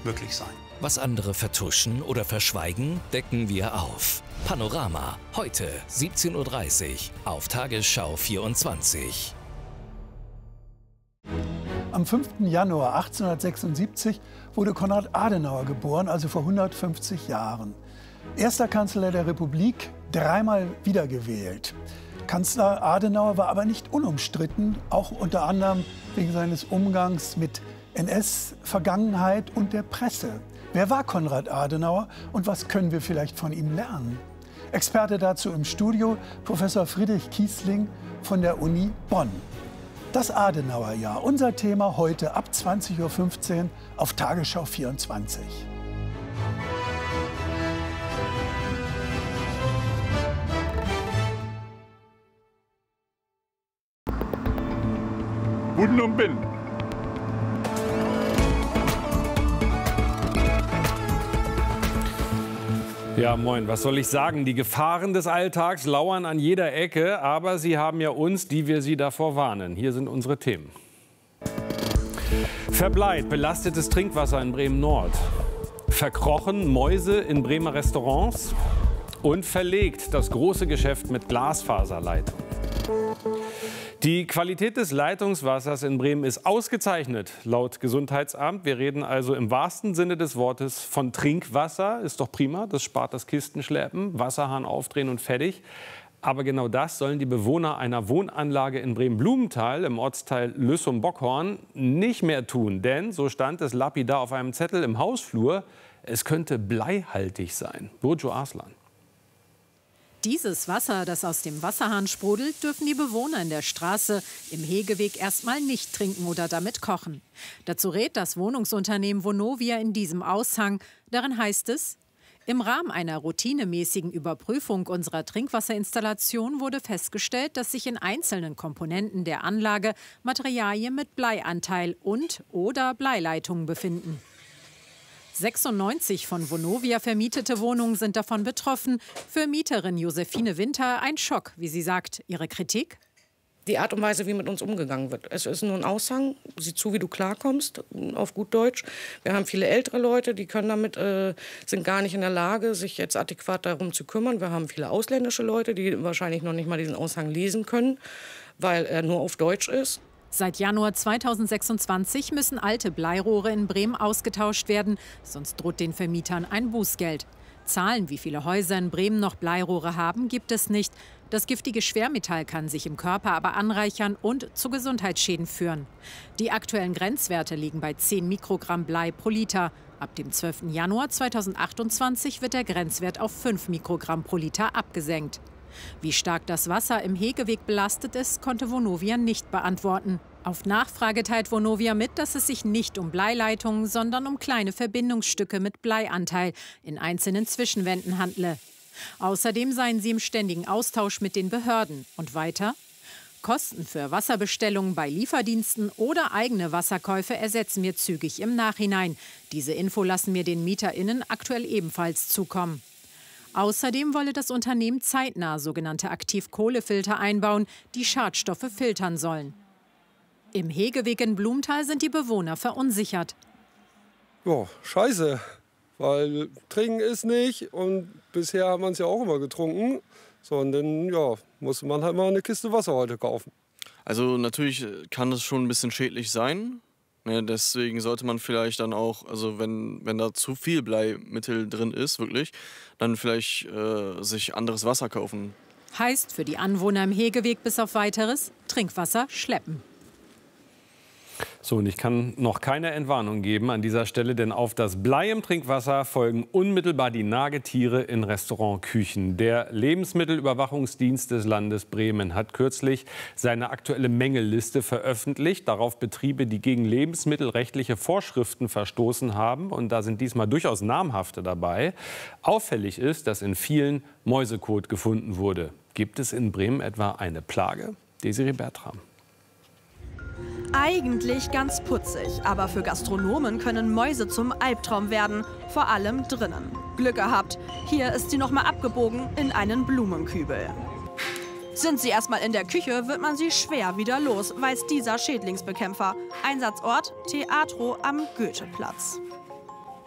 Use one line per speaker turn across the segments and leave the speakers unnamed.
möglich sein.
Was andere vertuschen oder verschweigen, decken wir auf. Panorama, heute 17:30 Uhr auf Tagesschau 24.
Am 5. Januar 1876 wurde Konrad Adenauer geboren, also vor 150 Jahren. Erster Kanzler der Republik, dreimal wiedergewählt. Kanzler Adenauer war aber nicht unumstritten, auch unter anderem wegen seines Umgangs mit NS-Vergangenheit und der Presse. Wer war Konrad Adenauer und was können wir vielleicht von ihm lernen? Experte dazu im Studio, Professor Friedrich Kiesling von der Uni Bonn. Das Adenauerjahr, unser Thema heute ab 20:15 Uhr auf Tagesschau 24.
Guten und Bin. Ja, moin, was soll ich sagen? Die Gefahren des Alltags lauern an jeder Ecke, aber sie haben ja uns, die wir sie davor warnen. Hier sind unsere Themen. Verbleit, belastetes Trinkwasser in Bremen-Nord. Verkrochen Mäuse in Bremer Restaurants. Und verlegt das große Geschäft mit Glasfaserleitung. Die Qualität des Leitungswassers in Bremen ist ausgezeichnet, laut Gesundheitsamt. Wir reden also im wahrsten Sinne des Wortes von Trinkwasser. Ist doch prima, das spart das Kistenschleppen, Wasserhahn aufdrehen und fertig. Aber genau das sollen die Bewohner einer Wohnanlage in Bremen-Blumenthal im Ortsteil Lüssum-Bockhorn nicht mehr tun. Denn, so stand es lapidar auf einem Zettel im Hausflur, es könnte bleihaltig sein. Burcu Arslan.
Dieses Wasser, das aus dem Wasserhahn sprudelt, dürfen die Bewohner in der Straße im Hegeweg erstmal nicht trinken oder damit kochen. Dazu rät das Wohnungsunternehmen Vonovia in diesem Aushang. Darin heißt es: Im Rahmen einer routinemäßigen Überprüfung unserer Trinkwasserinstallation wurde festgestellt, dass sich in einzelnen Komponenten der Anlage Materialien mit Bleianteil und/oder Bleileitungen befinden. 96 von Vonovia vermietete Wohnungen sind davon betroffen. Für Mieterin Josephine Winter ein Schock, wie sie sagt. Ihre Kritik?
Die Art und Weise, wie mit uns umgegangen wird. Es ist nur ein Aushang, sieh zu, wie du klarkommst, auf gut Deutsch. Wir haben viele ältere Leute, die können damit, sind gar nicht in der Lage, sich jetzt adäquat darum zu kümmern. Wir haben viele ausländische Leute, die wahrscheinlich noch nicht mal diesen Aushang lesen können, weil er nur auf Deutsch ist.
Seit Januar 2026 müssen alte Bleirohre in Bremen ausgetauscht werden, sonst droht den Vermietern ein Bußgeld. Zahlen, wie viele Häuser in Bremen noch Bleirohre haben, gibt es nicht. Das giftige Schwermetall kann sich im Körper aber anreichern und zu Gesundheitsschäden führen. Die aktuellen Grenzwerte liegen bei 10 Mikrogramm Blei pro Liter. Ab dem 12. Januar 2028 wird der Grenzwert auf 5 Mikrogramm pro Liter abgesenkt. Wie stark das Wasser im Hegeweg belastet ist, konnte Vonovia nicht beantworten. Auf Nachfrage teilt Vonovia mit, dass es sich nicht um Bleileitungen, sondern um kleine Verbindungsstücke mit Bleianteil in einzelnen Zwischenwänden handle. Außerdem seien sie im ständigen Austausch mit den Behörden. Und weiter: Kosten für Wasserbestellungen bei Lieferdiensten oder eigene Wasserkäufe ersetzen wir zügig im Nachhinein. Diese Info lassen wir den MieterInnen aktuell ebenfalls zukommen. Außerdem wolle das Unternehmen zeitnah sogenannte Aktivkohlefilter einbauen, die Schadstoffe filtern sollen. Im Hegeweg in Blumenthal sind die Bewohner verunsichert.
Ja, scheiße, weil trinken ist nicht und bisher hat man es ja auch immer getrunken. So, und dann ja, musste man halt mal eine Kiste Wasser heute kaufen.
Also natürlich kann es schon ein bisschen schädlich sein. Ja, deswegen sollte man vielleicht dann auch, also wenn da zu viel Bleimittel drin ist, wirklich, dann vielleicht sich anderes Wasser kaufen.
Heißt für die Anwohner im Hegeweg bis auf Weiteres Trinkwasser schleppen.
So, und ich kann noch keine Entwarnung geben an dieser Stelle, denn auf das Blei im Trinkwasser folgen unmittelbar die Nagetiere in Restaurantküchen. Der Lebensmittelüberwachungsdienst des Landes Bremen hat kürzlich seine aktuelle Mängelliste veröffentlicht. Darauf Betriebe, die gegen lebensmittelrechtliche Vorschriften verstoßen haben. Und da sind diesmal durchaus namhafte dabei. Auffällig ist, dass in vielen Mäusekot gefunden wurde. Gibt es in Bremen etwa eine Plage? Desiree Bertram.
Eigentlich ganz putzig, aber für Gastronomen können Mäuse zum Albtraum werden, vor allem drinnen. Glück gehabt, hier ist sie noch mal abgebogen in einen Blumenkübel. Sind sie erstmal in der Küche, wird man sie schwer wieder los, weiß dieser Schädlingsbekämpfer. Einsatzort Teatro am Goetheplatz.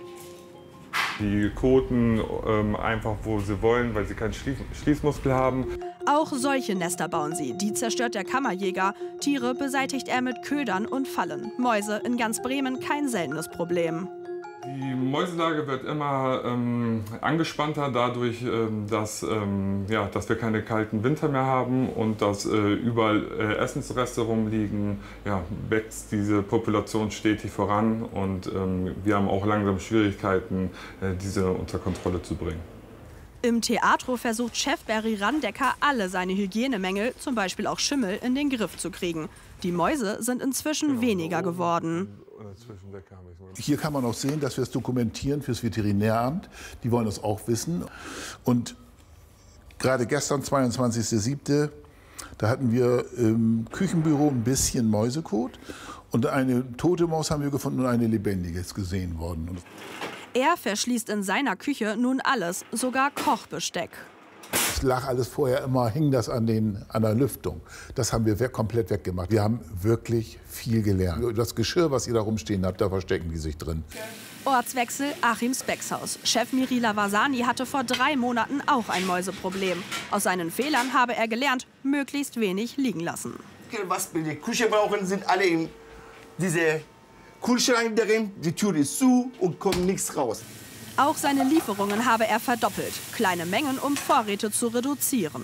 Die koten einfach, wo sie wollen, weil sie keinen Schließmuskel haben.
Auch solche Nester bauen sie. Die zerstört der Kammerjäger. Tiere beseitigt er mit Ködern und Fallen. Mäuse in ganz Bremen kein seltenes Problem.
Die Mäuselage wird immer angespannter dadurch, dass wir keine kalten Winter mehr haben und dass überall Essensreste rumliegen. Ja, wächst diese Population stetig voran und wir haben auch langsam Schwierigkeiten, diese unter Kontrolle zu bringen.
Im Teatro versucht Chef Berry Randecker, alle seine Hygienemängel, zum Beispiel auch Schimmel, in den Griff zu kriegen. Die Mäuse sind inzwischen weniger geworden.
Hier kann man auch sehen, dass wir es dokumentieren fürs Veterinäramt. Die wollen das auch wissen. Und gerade gestern, 22.07., da hatten wir im Küchenbüro ein bisschen Mäusekot. Und eine tote Maus haben wir gefunden und eine lebendige ist gesehen worden.
Er verschließt in seiner Küche nun alles, sogar Kochbesteck.
Es lag alles vorher immer, hing das an der Lüftung. Das haben wir komplett weggemacht. Wir haben wirklich viel gelernt. Das Geschirr, was ihr da rumstehen habt, da verstecken die sich drin.
Ortswechsel Achims Beckshaus. Chef Miri Lavasani hatte vor 3 Monaten auch ein Mäuseproblem. Aus seinen Fehlern habe er gelernt, möglichst wenig liegen lassen.
Was wir in der Küche brauchen, sind alle in diese Kühlschrank drin. Die Tür ist zu und kommt nichts raus.
Auch seine Lieferungen habe er verdoppelt. Kleine Mengen, um Vorräte zu reduzieren.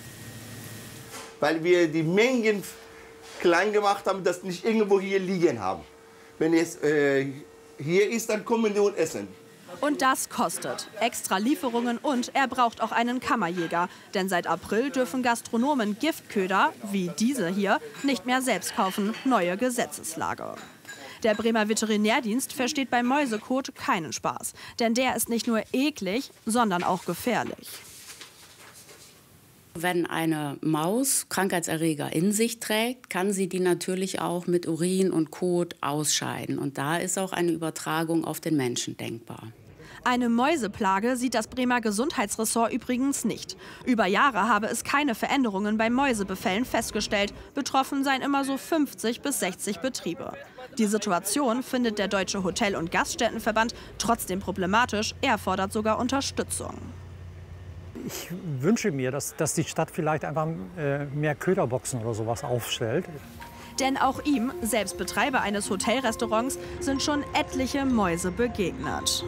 Weil wir die Mengen klein gemacht haben, dass nicht irgendwo hier liegen haben. Wenn es hier ist, dann kommen die und essen.
Und das kostet. Extra Lieferungen und er braucht auch einen Kammerjäger. Denn seit April dürfen Gastronomen Giftköder, wie diese hier, nicht mehr selbst kaufen. Neue Gesetzeslage. Der Bremer Veterinärdienst versteht beim Mäusekot keinen Spaß. Denn der ist nicht nur eklig, sondern auch gefährlich.
Wenn eine Maus Krankheitserreger in sich trägt, kann sie die natürlich auch mit Urin und Kot ausscheiden. Und da ist auch eine Übertragung auf den Menschen denkbar.
Eine Mäuseplage sieht das Bremer Gesundheitsressort übrigens nicht. Über Jahre habe es keine Veränderungen bei Mäusebefällen festgestellt. Betroffen seien immer so 50 bis 60 Betriebe. Die Situation findet der Deutsche Hotel- und Gaststättenverband trotzdem problematisch. Er fordert sogar Unterstützung.
Ich wünsche mir, dass die Stadt vielleicht einfach mehr Köderboxen oder sowas aufstellt.
Denn auch ihm, selbst Betreiber eines Hotelrestaurants, sind schon etliche Mäuse begegnet.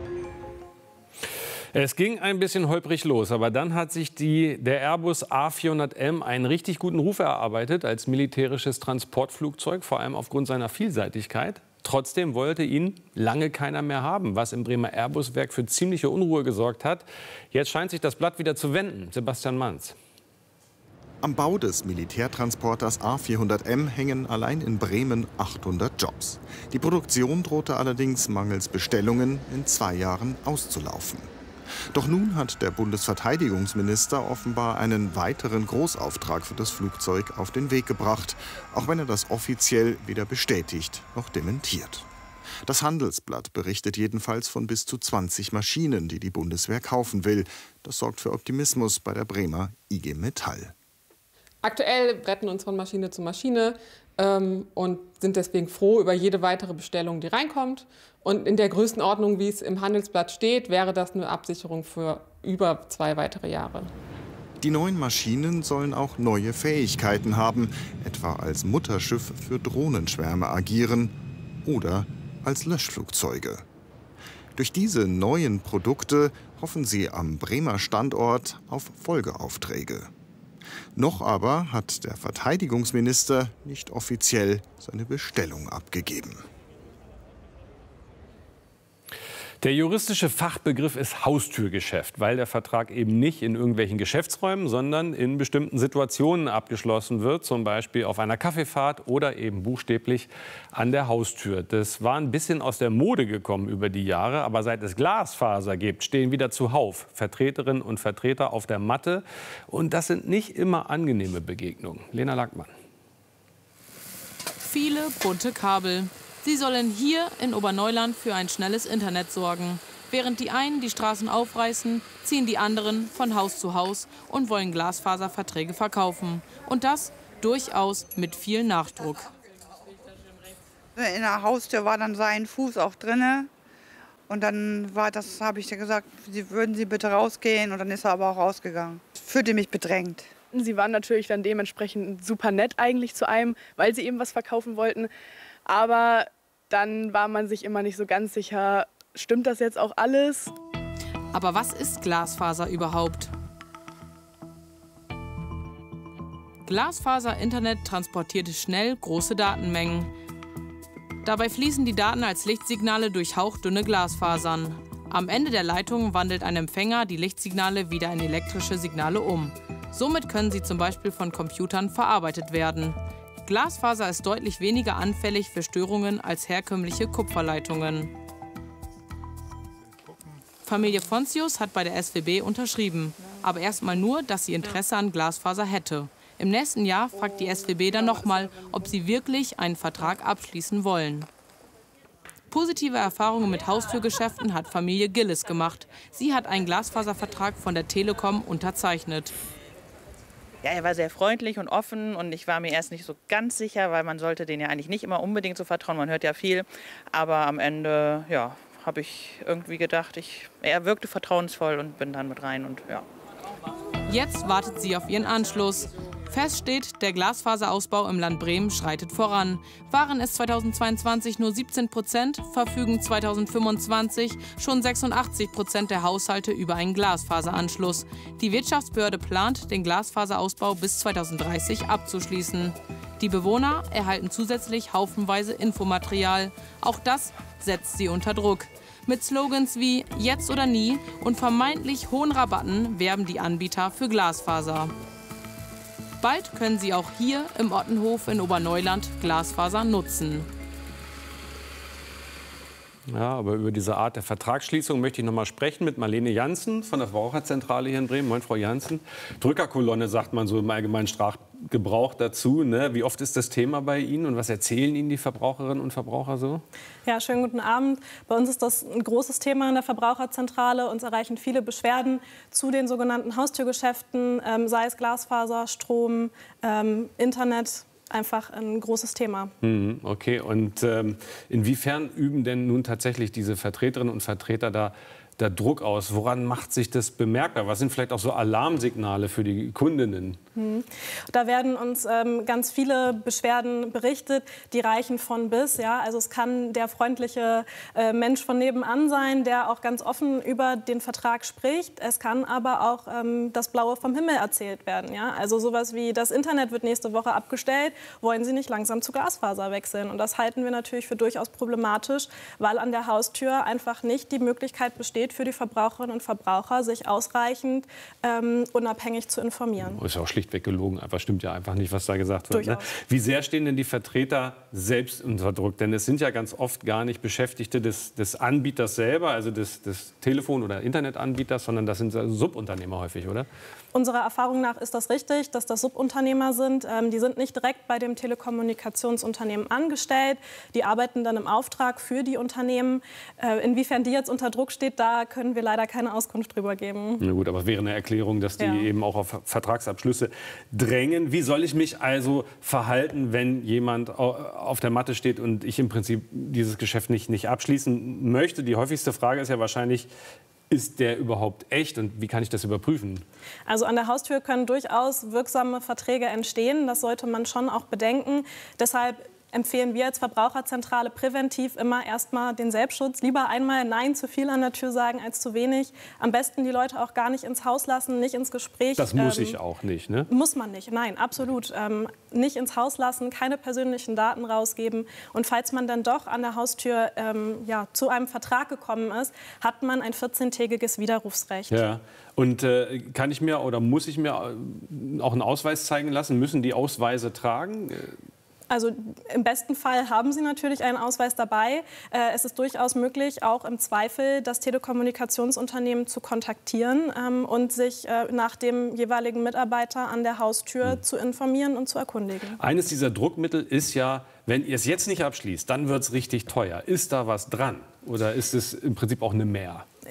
Es ging ein bisschen holprig los, aber dann hat sich der Airbus A400M einen richtig guten Ruf erarbeitet als militärisches Transportflugzeug, vor allem aufgrund seiner Vielseitigkeit. Trotzdem wollte ihn lange keiner mehr haben, was im Bremer Airbus-Werk für ziemliche Unruhe gesorgt hat. Jetzt scheint sich das Blatt wieder zu wenden. Sebastian Manz.
Am Bau des Militärtransporters A400M hängen allein in Bremen 800 Jobs. Die Produktion drohte allerdings mangels Bestellungen in 2 Jahren auszulaufen. Doch nun hat der Bundesverteidigungsminister offenbar einen weiteren Großauftrag für das Flugzeug auf den Weg gebracht, auch wenn er das offiziell weder bestätigt noch dementiert. Das Handelsblatt berichtet jedenfalls von bis zu 20 Maschinen, die die Bundeswehr kaufen will. Das sorgt für Optimismus bei der Bremer IG Metall.
Aktuell retten uns von Maschine zu Maschine und sind deswegen froh über jede weitere Bestellung, die reinkommt. Und in der Größenordnung, wie es im Handelsblatt steht, wäre das eine Absicherung für über 2 weitere Jahre.
Die neuen Maschinen sollen auch neue Fähigkeiten haben, etwa als Mutterschiff für Drohnenschwärme agieren oder als Löschflugzeuge. Durch diese neuen Produkte hoffen sie am Bremer Standort auf Folgeaufträge. Noch aber hat der Verteidigungsminister nicht offiziell seine Bestellung abgegeben.
Der juristische Fachbegriff ist Haustürgeschäft, weil der Vertrag eben nicht in irgendwelchen Geschäftsräumen, sondern in bestimmten Situationen abgeschlossen wird, zum Beispiel auf einer Kaffeefahrt oder eben buchstäblich an der Haustür. Das war ein bisschen aus der Mode gekommen über die Jahre, aber seit es Glasfaser gibt, stehen wieder zuhauf Vertreterinnen und Vertreter auf der Matte. Und das sind nicht immer angenehme Begegnungen. Lena Lackmann.
Viele bunte Kabel. Sie sollen hier in Oberneuland für ein schnelles Internet sorgen. Während die einen die Straßen aufreißen, ziehen die anderen von Haus zu Haus und wollen Glasfaserverträge verkaufen. Und das durchaus mit viel Nachdruck.
In der Haustür war dann sein Fuß auch drinne. Und dann habe ich gesagt, würden Sie bitte rausgehen. Und dann ist er aber auch rausgegangen. Ich fühlte mich bedrängt.
Sie waren natürlich dann dementsprechend super nett eigentlich zu einem, weil sie eben was verkaufen wollten. Aber dann war man sich immer nicht so ganz sicher, stimmt das jetzt auch alles?
Aber was ist Glasfaser überhaupt? Glasfaser-Internet transportiert schnell große Datenmengen. Dabei fließen die Daten als Lichtsignale durch hauchdünne Glasfasern. Am Ende der Leitung wandelt ein Empfänger die Lichtsignale wieder in elektrische Signale um. Somit können sie zum Beispiel von Computern verarbeitet werden. Glasfaser ist deutlich weniger anfällig für Störungen als herkömmliche Kupferleitungen. Familie Foncius hat bei der SWB unterschrieben, aber erstmal nur, dass sie Interesse an Glasfaser hätte. Im nächsten Jahr fragt die SWB dann nochmal, ob sie wirklich einen Vertrag abschließen wollen. Positive Erfahrungen mit Haustürgeschäften hat Familie Gillis gemacht. Sie hat einen Glasfaservertrag von der Telekom unterzeichnet.
Ja, er war sehr freundlich und offen und ich war mir erst nicht so ganz sicher, weil man sollte denen ja eigentlich nicht immer unbedingt so vertrauen, man hört ja viel. Aber am Ende, ja, habe ich irgendwie gedacht, er wirkte vertrauensvoll und bin dann mit rein und ja.
Jetzt wartet sie auf ihren Anschluss. Fest steht, der Glasfaserausbau im Land Bremen schreitet voran. Waren es 2022 nur 17%, verfügen 2025 schon 86% der Haushalte über einen Glasfaseranschluss. Die Wirtschaftsbehörde plant, den Glasfaserausbau bis 2030 abzuschließen. Die Bewohner erhalten zusätzlich haufenweise Infomaterial. Auch das setzt sie unter Druck. Mit Slogans wie „Jetzt oder nie" und vermeintlich hohen Rabatten werben die Anbieter für Glasfaser. Bald können sie auch hier im Ottenhof in Oberneuland Glasfaser nutzen.
Ja, aber über diese Art der Vertragsschließung möchte ich noch mal sprechen mit Marlene Janssen von der Verbraucherzentrale hier in Bremen. Moin, Frau Janssen. Drückerkolonne sagt man so im allgemeinen Sprachgebrauch dazu. Ne? Wie oft ist das Thema bei Ihnen und was erzählen Ihnen die Verbraucherinnen und Verbraucher so?
Ja, schönen guten Abend. Bei uns ist das ein großes Thema in der Verbraucherzentrale. Uns erreichen viele Beschwerden zu den sogenannten Haustürgeschäften, sei es Glasfaser, Strom, Internet. Einfach ein großes Thema.
Okay, und inwiefern üben denn nun tatsächlich diese Vertreterinnen und Vertreter da Druck aus? Woran macht sich das bemerkbar? Was sind vielleicht auch so Alarmsignale für die Kundinnen?
Da werden uns ganz viele Beschwerden berichtet, die reichen von bis. Ja? Also es kann der freundliche Mensch von nebenan sein, der auch ganz offen über den Vertrag spricht. Es kann aber auch das Blaue vom Himmel erzählt werden. Ja? Also sowas wie, das Internet wird nächste Woche abgestellt, wollen Sie nicht langsam zu Glasfaser wechseln? Und das halten wir natürlich für durchaus problematisch, weil an der Haustür einfach nicht die Möglichkeit besteht, für die Verbraucherinnen und Verbraucher, sich ausreichend unabhängig zu informieren.
Ist ja auch schlichtweg gelogen. Einfach stimmt ja einfach nicht, was da gesagt wird. Ne? Wie sehr stehen denn die Vertreter selbst unter Druck? Denn es sind ja ganz oft gar nicht Beschäftigte des Anbieters selber, also des Telefon- oder Internetanbieters, sondern das sind Subunternehmer häufig, oder?
Unserer Erfahrung nach ist das richtig, dass das Subunternehmer sind. Die sind nicht direkt bei dem Telekommunikationsunternehmen angestellt. Die arbeiten dann im Auftrag für die Unternehmen. Inwiefern die jetzt unter Druck steht, da können wir leider keine Auskunft drüber geben.
Na gut, aber wäre eine Erklärung, dass die eben auch auf Vertragsabschlüsse drängen. Wie soll ich mich also verhalten, wenn jemand auf der Matte steht und ich im Prinzip dieses Geschäft nicht abschließen möchte? Die häufigste Frage ist ja wahrscheinlich, ist der überhaupt echt und wie kann ich das überprüfen?
Also an der Haustür können durchaus wirksame Verträge entstehen. Das sollte man schon auch bedenken. Deshalb empfehlen wir als Verbraucherzentrale präventiv immer erstmal den Selbstschutz. Lieber einmal Nein zu viel an der Tür sagen als zu wenig. Am besten die Leute auch gar nicht ins Haus lassen, nicht ins Gespräch.
Das muss ich auch nicht, ne?
Muss man nicht, nein, absolut. Nicht ins Haus lassen, keine persönlichen Daten rausgeben. Und falls man dann doch an der Haustür zu einem Vertrag gekommen ist, hat man ein 14-tägiges Widerrufsrecht.
Ja. Und kann ich mir oder muss ich mir auch einen Ausweis zeigen lassen? Müssen die Ausweise tragen?
Also im besten Fall haben Sie natürlich einen Ausweis dabei. Es ist durchaus möglich, auch im Zweifel das Telekommunikationsunternehmen zu kontaktieren und sich nach dem jeweiligen Mitarbeiter an der Haustür zu informieren und zu erkundigen.
Eines dieser Druckmittel ist ja, wenn ihr es jetzt nicht abschließt, dann wird es richtig teuer. Ist da was dran? Oder ist es im Prinzip auch eine Mehr?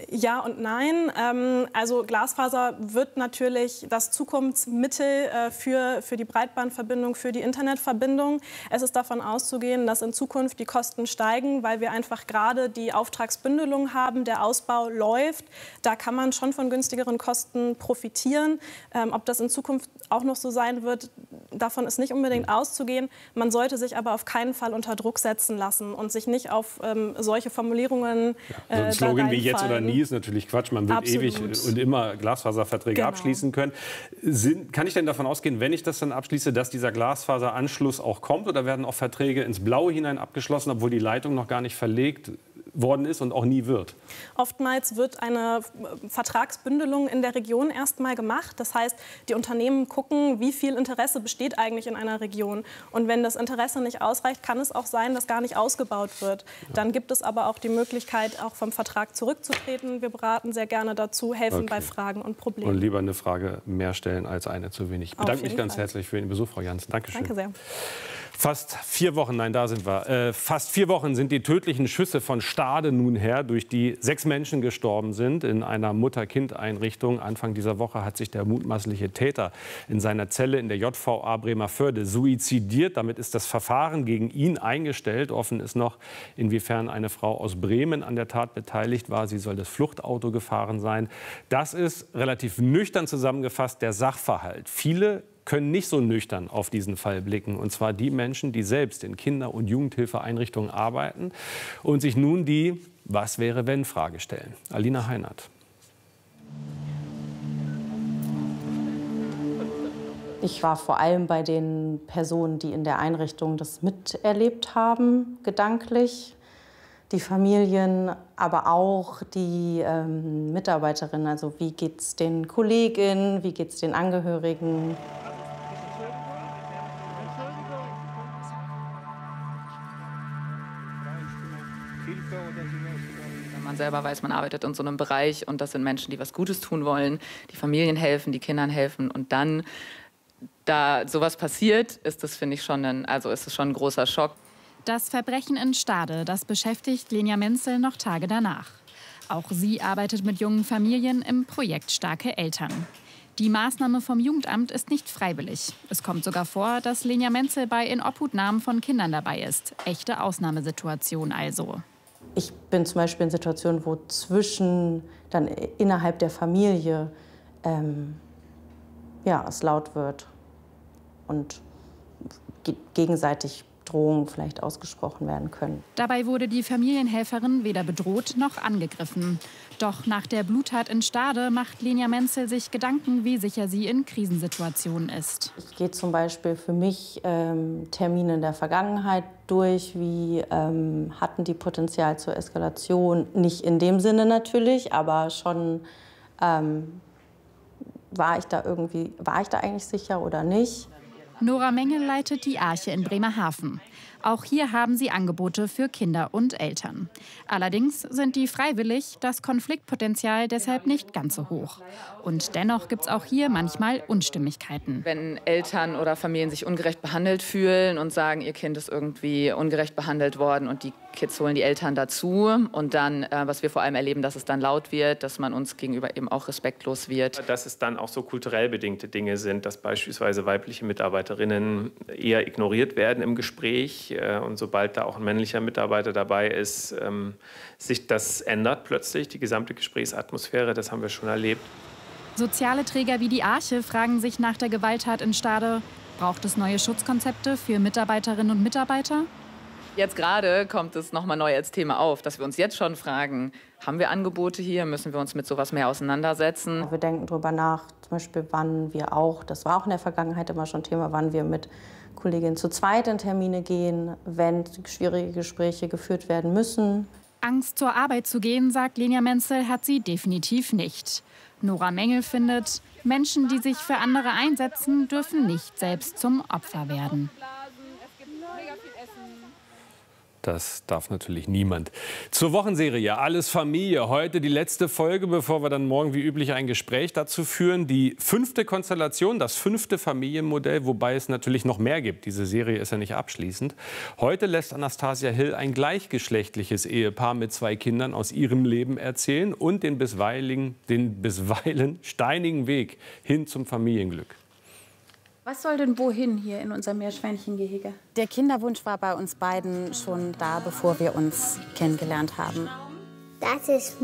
Ja und nein. Also Glasfaser wird natürlich das Zukunftsmittel für die Breitbandverbindung, für die Internetverbindung. Es ist davon auszugehen, dass in Zukunft die Kosten steigen, weil wir einfach gerade die Auftragsbündelung haben. Der Ausbau läuft. Da kann man schon von günstigeren Kosten profitieren. Ob das in Zukunft auch noch so sein wird, davon ist nicht unbedingt auszugehen. Man sollte sich aber auf keinen Fall unter Druck setzen lassen und sich nicht auf solche Formulierungen
so ein Slogan wie jetzt oder nie ist natürlich Quatsch. Man wird ewig und immer Glasfaserverträge abschließen können. Kann ich denn davon ausgehen, wenn ich das dann abschließe, dass dieser Glasfaseranschluss auch kommt? Oder werden auch Verträge ins Blaue hinein abgeschlossen, obwohl die Leitung noch gar nicht verlegt worden ist und auch nie wird?
Oftmals wird eine Vertragsbündelung in der Region erstmal gemacht. Das heißt, die Unternehmen gucken, wie viel Interesse besteht eigentlich in einer Region. Und wenn das Interesse nicht ausreicht, kann es auch sein, dass gar nicht ausgebaut wird. Dann gibt es aber auch die Möglichkeit, auch vom Vertrag zurückzutreten. Wir beraten sehr gerne dazu, helfen bei Fragen und Problemen.
Und lieber eine Frage mehr stellen als eine zu wenig. Ich bedanke mich ganz herzlich für den Besuch, Frau Jansen. Dankeschön.
Danke sehr.
Fast 4 Wochen, nein, da sind wir. Fast 4 Wochen sind die tödlichen Schüsse von Stade nun her, durch die 6 Menschen gestorben sind in einer Mutter-Kind-Einrichtung. Anfang dieser Woche hat sich der mutmaßliche Täter in seiner Zelle in der JVA Bremervörde suizidiert. Damit ist das Verfahren gegen ihn eingestellt. Offen ist noch, inwiefern eine Frau aus Bremen an der Tat beteiligt war. Sie soll das Fluchtauto gefahren sein. Das ist relativ nüchtern zusammengefasst der Sachverhalt. Viele können nicht so nüchtern auf diesen Fall blicken. Und zwar die Menschen, die selbst in Kinder- und Jugendhilfeeinrichtungen arbeiten und sich nun die Was-wäre-wenn-Frage stellen. Alina Heinert.
Ich war vor allem bei den Personen, die in der Einrichtung das miterlebt haben, gedanklich. Die Familien, aber auch die Mitarbeiterinnen. Also wie geht es den Kolleginnen, wie geht es den Angehörigen?
Wenn man selber weiß, man arbeitet in so einem Bereich und das sind Menschen, die was Gutes tun wollen, die Familien helfen, die Kindern helfen und dann, da sowas passiert, ist das, finde ich, schon ein großer Schock.
Das Verbrechen in Stade, das beschäftigt Lenia Menzel noch Tage danach. Auch sie arbeitet mit jungen Familien im Projekt Starke Eltern. Die Maßnahme vom Jugendamt ist nicht freiwillig. Es kommt sogar vor, dass Lenia Menzel bei Inobhutnahmen von Kindern dabei ist. Echte Ausnahmesituation also.
Ich bin zum Beispiel in Situationen, wo dann innerhalb der Familie es laut wird und gegenseitig Drohungen vielleicht ausgesprochen werden können.
Dabei wurde die Familienhelferin weder bedroht noch angegriffen. Doch nach der Bluttat in Stade macht Lenia Menzel sich Gedanken, wie sicher sie in Krisensituationen ist.
Ich gehe zum Beispiel für mich Termine in der Vergangenheit durch, wie hatten die Potenzial zur Eskalation. Nicht in dem Sinne natürlich, aber schon war ich da eigentlich sicher oder nicht.
Nora Mengel leitet die Arche in Bremerhaven. Auch hier haben sie Angebote für Kinder und Eltern. Allerdings sind die freiwillig, das Konfliktpotenzial deshalb nicht ganz so hoch. Und dennoch gibt es auch hier manchmal Unstimmigkeiten.
Wenn Eltern oder Familien sich ungerecht behandelt fühlen und sagen, ihr Kind ist irgendwie ungerecht behandelt worden und die Kids holen die Eltern dazu und dann, was wir vor allem erleben, dass es dann laut wird, dass man uns gegenüber eben auch respektlos wird.
Dass es dann auch so kulturell bedingte Dinge sind, dass beispielsweise weibliche Mitarbeiterinnen eher ignoriert werden im Gespräch und sobald da auch ein männlicher Mitarbeiter dabei ist, sich das ändert plötzlich, die gesamte Gesprächsatmosphäre, das haben wir schon erlebt.
Soziale Träger wie die Arche fragen sich nach der Gewalttat in Stade, braucht es neue Schutzkonzepte für Mitarbeiterinnen und Mitarbeiter?
Jetzt gerade kommt es nochmal neu als Thema auf, dass wir uns jetzt schon fragen, haben wir Angebote hier, müssen wir uns mit sowas mehr auseinandersetzen?
Wir denken darüber nach, zum Beispiel wann wir auch, das war auch in der Vergangenheit immer schon Thema, wann wir mit Kolleginnen zu zweit in Termine gehen, wenn schwierige Gespräche geführt werden müssen.
Angst, zur Arbeit zu gehen, sagt Lenia Menzel, hat sie definitiv nicht. Nora Mengel findet, Menschen, die sich für andere einsetzen, dürfen nicht selbst zum Opfer werden.
Das darf natürlich niemand. Zur Wochenserie Alles Familie. Heute die letzte Folge, bevor wir dann morgen wie üblich ein Gespräch dazu führen. Die 5. Konstellation, das 5. Familienmodell, wobei es natürlich noch mehr gibt. Diese Serie ist ja nicht abschließend. Heute lässt Anastasia Hill ein gleichgeschlechtliches Ehepaar mit 2 Kindern aus ihrem Leben erzählen und den bisweilen steinigen Weg hin zum Familienglück.
Was soll denn wohin hier in unserem Meerschweinchengehege? Der Kinderwunsch war bei uns beiden schon da, bevor wir uns kennengelernt haben.
Das ist